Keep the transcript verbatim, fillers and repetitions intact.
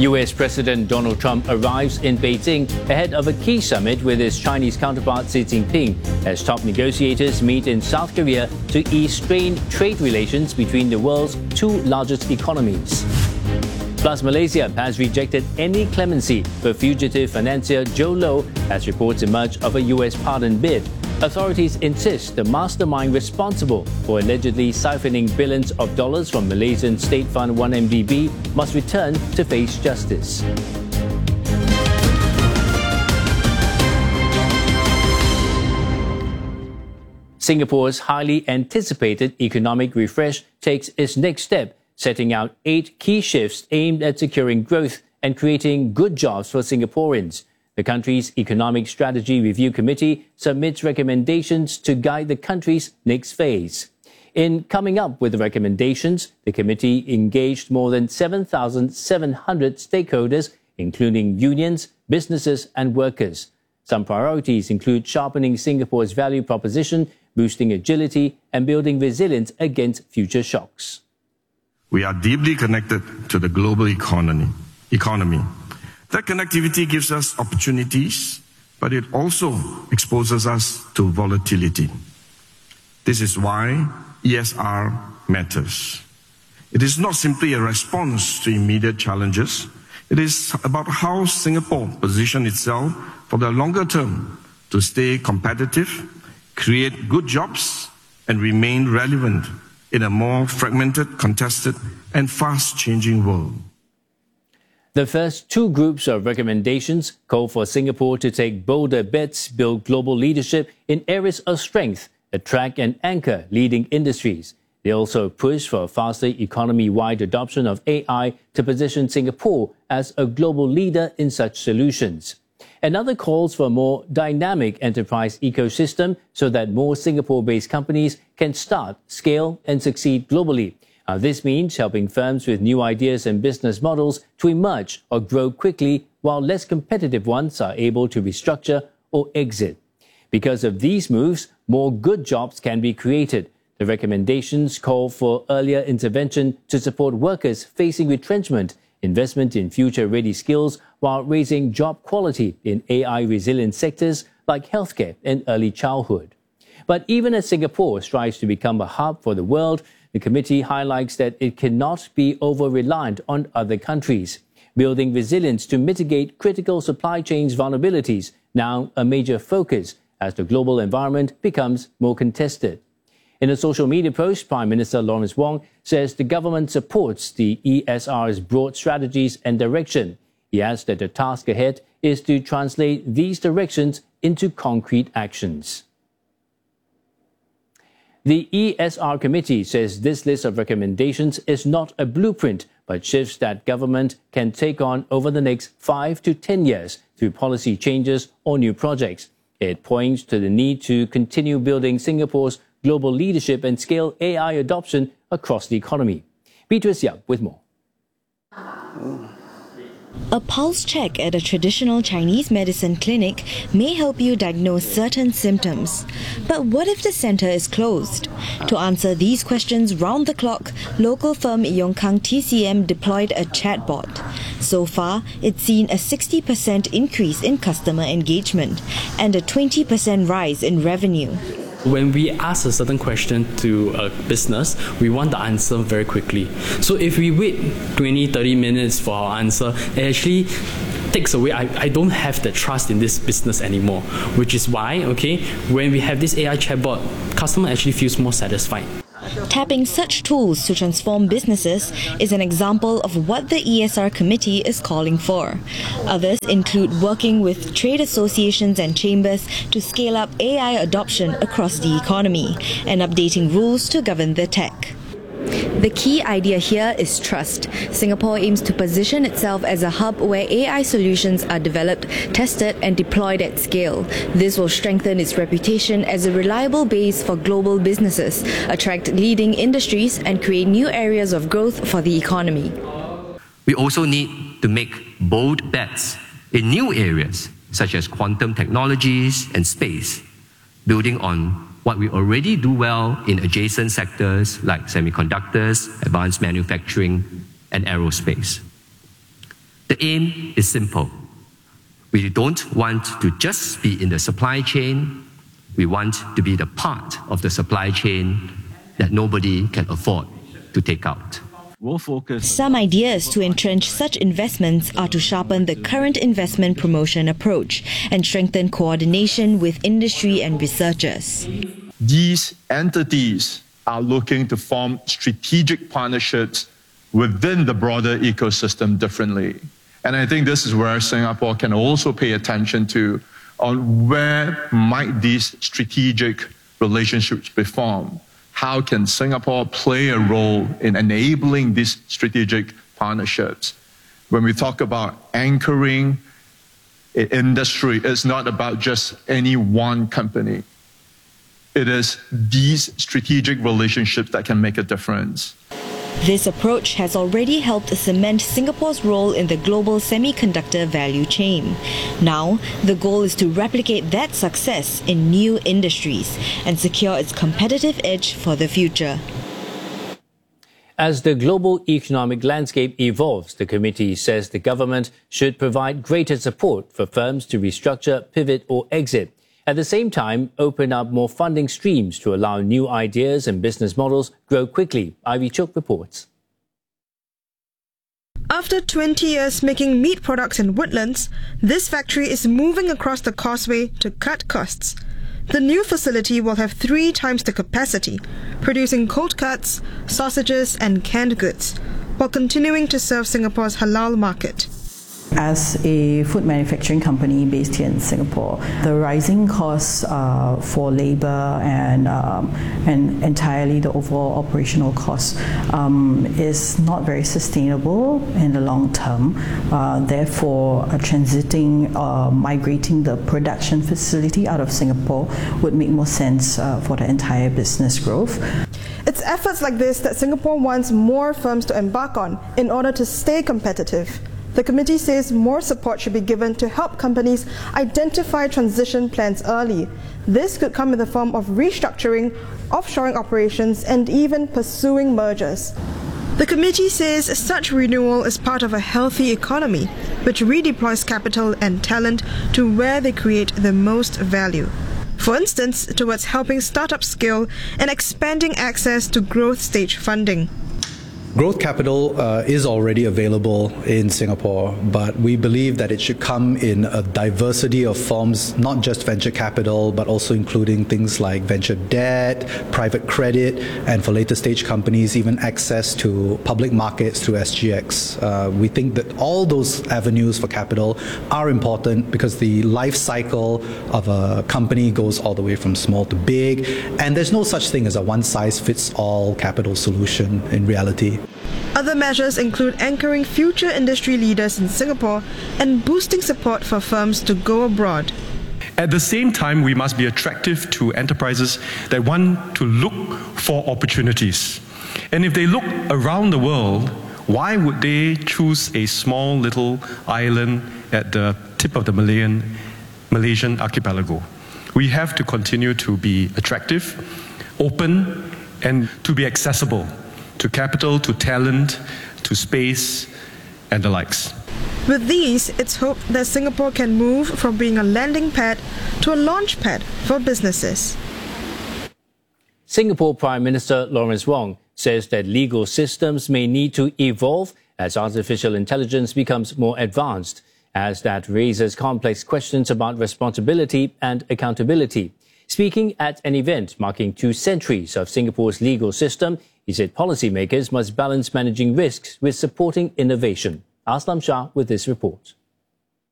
U S President Donald Trump arrives in Beijing ahead of a key summit with his Chinese counterpart Xi Jinping as top negotiators meet in South Korea to ease strained trade relations between the world's two largest economies. Plus, Malaysia has rejected any clemency for fugitive financier Joe Low as reports emerge of a U S pardon bid. Authorities insist the mastermind responsible for allegedly siphoning billions of dollars from Malaysian state fund one M D B must return to face justice. Singapore's highly anticipated economic refresh takes its next step, setting out eight key shifts aimed at securing growth and creating good jobs for Singaporeans. The country's Economic Strategy Review Committee submits recommendations to guide the country's next phase. In coming up with the recommendations, the committee engaged more than seven thousand seven hundred stakeholders, including unions, businesses and workers. Some priorities include sharpening Singapore's value proposition, boosting agility and building resilience against future shocks. We are deeply connected to the global economy. economy. That connectivity gives us opportunities, but it also exposes us to volatility. This is why E S R matters. It is not simply a response to immediate challenges. It is about how Singapore positions itself for the longer term to stay competitive, create good jobs, and remain relevant in a more fragmented, contested, and fast-changing world. The first two groups of recommendations call for Singapore to take bolder bets, build global leadership in areas of strength, attract and anchor leading industries. They also push for a faster economy-wide adoption of A I to position Singapore as a global leader in such solutions. Another calls for a more dynamic enterprise ecosystem so that more Singapore-based companies can start, scale and succeed globally. Uh, this means helping firms with new ideas and business models to emerge or grow quickly, while less competitive ones are able to restructure or exit. Because of these moves, more good jobs can be created. The recommendations call for earlier intervention to support workers facing retrenchment, investment in future-ready skills, while raising job quality in A I-resilient sectors like healthcare and early childhood. But even as Singapore strives to become a hub for the world, the committee highlights that it cannot be over-reliant on other countries. Building resilience to mitigate critical supply chains vulnerabilities, now a major focus as the global environment becomes more contested. In a social media post, Prime Minister Lawrence Wong says the government supports the E S R's broad strategies and direction. He adds that the task ahead is to translate these directions into concrete actions. The E S R Committee says this list of recommendations is not a blueprint, but shifts that government can take on over the next five to ten years through policy changes or new projects. It points to the need to continue building Singapore's global leadership and scale A I adoption across the economy. Beatrice Yap with more. A pulse check at a traditional Chinese medicine clinic may help you diagnose certain symptoms. But what if the centre is closed? To answer these questions round the clock, local firm Yongkang T C M deployed a chatbot. So far, it's seen a sixty percent increase in customer engagement and a twenty percent rise in revenue. When we ask a certain question to a business, we want the answer very quickly. So if we wait twenty, thirty minutes for our answer, it actually takes away, I, I don't have the trust in this business anymore. Which is why, okay, when we have this A I chatbot, customer actually feels more satisfied. Tapping such tools to transform businesses is an example of what the E S R Committee is calling for. Others include working with trade associations and chambers to scale up A I adoption across the economy and updating rules to govern the tech. The key idea here is trust. Singapore aims to position itself as a hub where A I solutions are developed, tested and deployed at scale. This will strengthen its reputation as a reliable base for global businesses, attract leading industries and create new areas of growth for the economy. We also need to make bold bets in new areas such as quantum technologies and space, building on what we already do well in adjacent sectors like semiconductors, advanced manufacturing, and aerospace. The aim is simple. We don't want to just be in the supply chain. We want to be the part of the supply chain that nobody can afford to take out. We'll focus. Some ideas to entrench such investments are to sharpen the current investment promotion approach and strengthen coordination with industry and researchers. These entities are looking to form strategic partnerships within the broader ecosystem differently. And I think this is where Singapore can also pay attention to on where might these strategic relationships be formed. How can Singapore play a role in enabling these strategic partnerships? When we talk about anchoring industry, it's not about just any one company. It is these strategic relationships that can make a difference. This approach has already helped cement Singapore's role in the global semiconductor value chain. Now, the goal is to replicate that success in new industries and secure its competitive edge for the future. As the global economic landscape evolves, the committee says the government should provide greater support for firms to restructure, pivot or exit. At the same time, open up more funding streams to allow new ideas and business models grow quickly. Ivy Chook reports. After twenty years making meat products in Woodlands, this factory is moving across the causeway to cut costs. The new facility will have three times the capacity, producing cold cuts, sausages and canned goods, while continuing to serve Singapore's halal market. As a food manufacturing company based here in Singapore, the rising costs uh, for labor and um, and entirely the overall operational costs um, is not very sustainable in the long term. Uh, therefore, uh, transiting, uh, migrating the production facility out of Singapore would make more sense uh, for the entire business growth. It's efforts like this that Singapore wants more firms to embark on in order to stay competitive. The committee says more support should be given to help companies identify transition plans early. This could come in the form of restructuring, offshoring operations, and even pursuing mergers. The committee says such renewal is part of a healthy economy, which redeploys capital and talent to where they create the most value. For instance, towards helping startups scale and expanding access to growth stage funding. Growth capital uh, is already available in Singapore, but we believe that it should come in a diversity of forms, not just venture capital, but also including things like venture debt, private credit, and for later stage companies, even access to public markets through S G X. Uh, we think that all those avenues for capital are important because the life cycle of a company goes all the way from small to big, and there's no such thing as a one-size-fits-all capital solution in reality. Other measures include anchoring future industry leaders in Singapore and boosting support for firms to go abroad. At the same time, we must be attractive to enterprises that want to look for opportunities. And if they look around the world, why would they choose a small little island at the tip of the Malayan, Malaysian archipelago? We have to continue to be attractive, open, and to be accessible to capital, to talent, to space, and the likes. With these, it's hoped that Singapore can move from being a landing pad to a launch pad for businesses. Singapore Prime Minister Lawrence Wong says that legal systems may need to evolve as artificial intelligence becomes more advanced, as that raises complex questions about responsibility and accountability. Speaking at an event marking two centuries of Singapore's legal system, he said policymakers must balance managing risks with supporting innovation. Aslam Shah with this report.